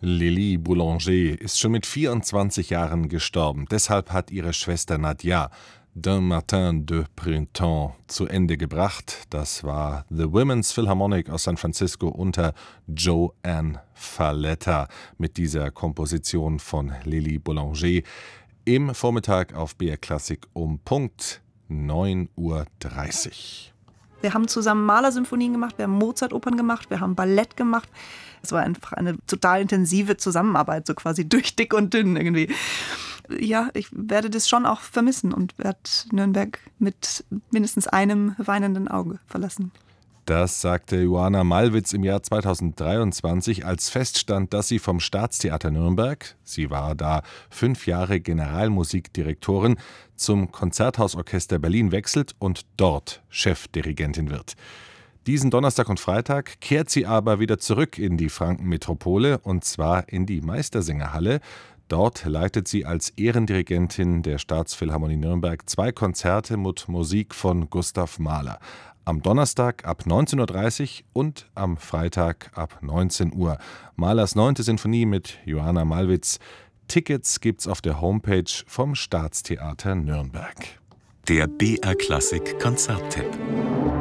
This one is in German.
Lily Boulanger ist schon mit 24 Jahren gestorben. Deshalb hat ihre Schwester Nadia D'un Matin de Printemps zu Ende gebracht. Das war The Women's Philharmonic aus San Francisco unter Joanne Falletta mit dieser Komposition von Lily Boulanger im Vormittag auf BR Klassik um Punkt 9:30 Uhr. Wir haben zusammen Mahler-Symphonien gemacht, wir haben Mozart-Opern gemacht, wir haben Ballett gemacht. Es war einfach eine total intensive Zusammenarbeit, so quasi durch dick und dünn irgendwie. Ja, ich werde das schon auch vermissen und werde Nürnberg mit mindestens einem weinenden Auge verlassen. Das sagte Joanna Malwitz im Jahr 2023, als feststand, dass sie vom Staatstheater Nürnberg, sie war da 5 Jahre Generalmusikdirektorin, zum Konzerthausorchester Berlin wechselt und dort Chefdirigentin wird. Diesen Donnerstag und Freitag kehrt sie aber wieder zurück in die Frankenmetropole, und zwar in die Meistersingerhalle. Dort leitet sie als Ehrendirigentin der Staatsphilharmonie Nürnberg 2 Konzerte mit Musik von Gustav Mahler. Am Donnerstag ab 19:30 Uhr und am Freitag ab 19 Uhr. Mahlers 9. Sinfonie mit Joanna Malwitz. Tickets gibt's auf der Homepage vom Staatstheater Nürnberg. Der BR Klassik Konzerttipp.